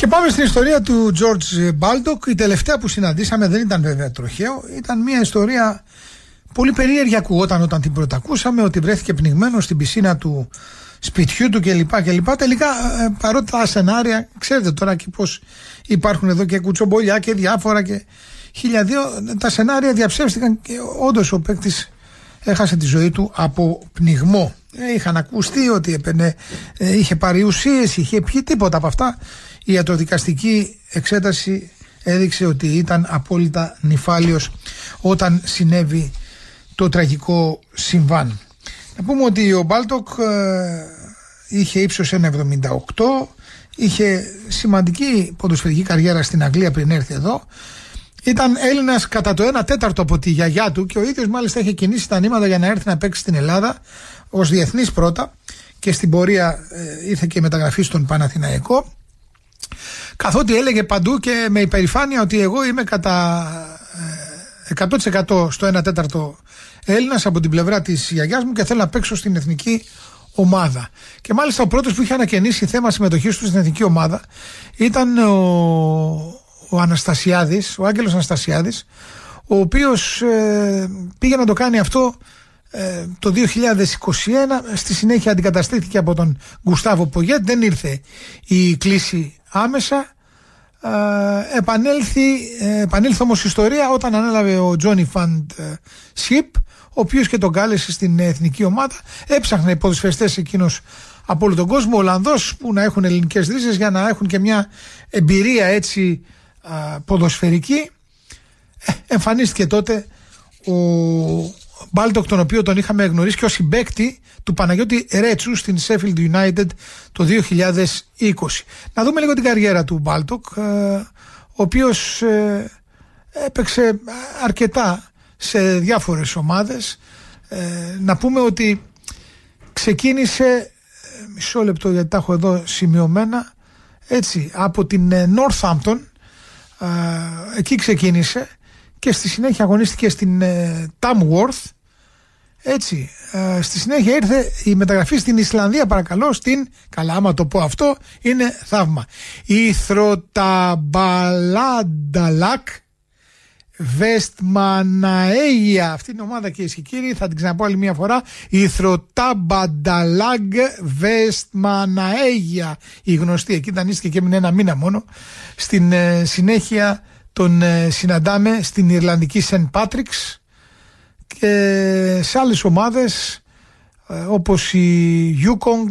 Και πάμε στην ιστορία του George Baldock. Η τελευταία που συναντήσαμε δεν ήταν βέβαια τροχαίο. Ήταν μια ιστορία πολύ περίεργη, ακουγόταν όταν την πρωτακούσαμε, ότι βρέθηκε πνιγμένο στην πισίνα του σπιτιού του κλπ. Τελικά, παρότι τα σενάρια, ξέρετε τώρα και πώς υπάρχουν εδώ και κουτσομπολιά και διάφορα και 1002, τα σενάρια διαψεύστηκαν και όντως ο παίκτης έχασε τη ζωή του από πνιγμό. Είχαν ακουστεί ότι είχε πάρει ουσίες, είχε πιει, τίποτα από αυτά. Η ιατροδικαστική εξέταση έδειξε ότι ήταν απόλυτα νηφάλιος όταν συνέβη το τραγικό συμβάν. Να πούμε ότι ο Μπάλτοκ είχε ύψος 1,78, είχε σημαντική ποδοσφαιρική καριέρα στην Αγγλία πριν έρθει εδώ. Ήταν Έλληνας κατά το 1/4 από τη γιαγιά του και ο ίδιος μάλιστα είχε κινήσει τα νήματα για να έρθει να παίξει στην Ελλάδα ως διεθνής πρώτα και στην πορεία ήρθε και η μεταγραφή στον Παναθηναϊκό, καθότι έλεγε παντού και με υπερηφάνεια ότι εγώ είμαι κατά 100% στο 1/4 Έλληνας από την πλευρά της γιαγιάς μου και θέλω να παίξω στην εθνική ομάδα. Και μάλιστα ο πρώτος που είχε ανακαινήσει θέμα συμμετοχής του στην εθνική ομάδα ήταν ο Αναστασιάδης, ο Άγγελος Αναστασιάδης, ο οποίος πήγε να το κάνει αυτό το 2021. Στη συνέχεια αντικαταστήθηκε από τον Γκουστάβο Πογέτ, δεν ήρθε η κλήση άμεσα. Επανήλθε όμως η ιστορία όταν ανέλαβε ο Τζόνι Φαντ Σιπ, ο οποίος και τον κάλεσε στην εθνική ομάδα. Έψαχνε οι ποδοσφαιριστές εκείνος από όλο τον κόσμο, Ολλανδός, που να έχουν ελληνικές ρίζες για να έχουν και μια εμπειρία έτσι ποδοσφαιρική. Εμφανίστηκε τότε ο Μπάλτοκ, τον οποίο τον είχαμε γνωρίσει και ως συμπαίκτη του Παναγιώτη Ρέτσου στην Sheffield United το 2020. Να δούμε λίγο την καριέρα του Μπάλτοκ, ο οποίος έπαιξε αρκετά σε διάφορες ομάδες. Να πούμε ότι ξεκίνησε, μισό λεπτό γιατί τα έχω εδώ σημειωμένα, έτσι, από την Northampton, εκεί ξεκίνησε και στη συνέχεια αγωνίστηκε στην Tamworth, έτσι. Στη συνέχεια ήρθε η μεταγραφή στην Ισλανδία, παρακαλώ, στην, καλά άμα το πω αυτό είναι θαύμα, η Θροταμπαλάνταλακ Βεστμαναέγια. Αυτή είναι η ομάδα, κυρίες και κύριοι, θα την ξαναπώ άλλη μια φορά, η Θροταμπανταλάγκ Βεστμαναέγια, η γνωστή. Εκεί δανείστηκε και έμεινε 1 μήνα μόνο. Στην συνέχεια τον συναντάμε στην Ιρλανδική Σεν Πάτριξ και σε άλλες ομάδες όπως η Yukong,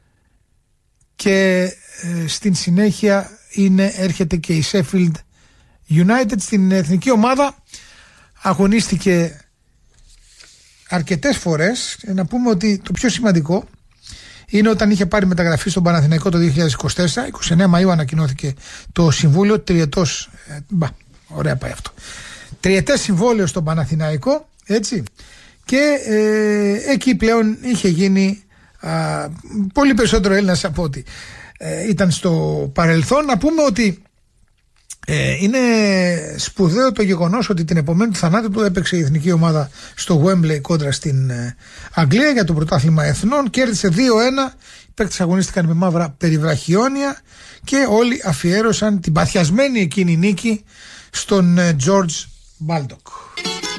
και στην συνέχεια έρχεται και η Sheffield United. Στην εθνική ομάδα αγωνίστηκε αρκετές φορές. Να πούμε ότι το πιο σημαντικό είναι όταν είχε πάρει μεταγραφή στον Παναθηναϊκό το 2024, 29 Μαΐου ανακοινώθηκε το συμβούλιο, τριετός, ωραία πάει αυτό, τριετές συμβόλαιο στον Παναθηναϊκό, έτσι, και εκεί πλέον είχε γίνει πολύ περισσότερο Έλληνας από ό,τι ήταν στο παρελθόν. Να πούμε ότι είναι σπουδαίο το γεγονός ότι την επομένη του θανάτου του έπαιξε η εθνική ομάδα στο Wembley κόντρα στην Αγγλία για το πρωτάθλημα εθνών, κέρδισε 2-1, οι παίκτες αγωνίστηκαν με μαύρα περιβραχιόνια και όλοι αφιέρωσαν την παθιασμένη εκείνη νίκη στον George Baldock.